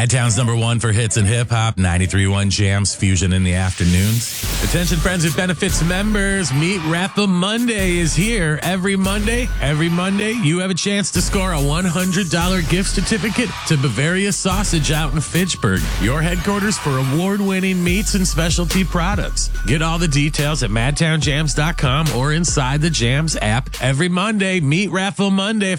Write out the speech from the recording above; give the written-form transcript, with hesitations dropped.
Madtown's number one for hits and hip hop, 93.1 Jams, Fusion in the afternoons. Attention friends with benefits members, Meet Raffle Monday is here. Every Monday, you have a chance to score a $100 gift certificate to Bavaria Sausage out in Fitchburg, your headquarters for award-winning meats and specialty products. Get all the details at madtownjams.com or inside the Jams app. Every Monday, Meet Raffle Monday